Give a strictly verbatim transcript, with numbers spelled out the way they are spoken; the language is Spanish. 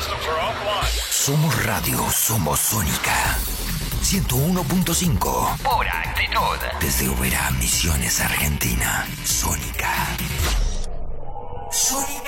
Somos radio, somos Sónica. ciento uno punto cinco. Pura actitud. Desde Oberá, Misiones, Argentina. Sónica. Sónica.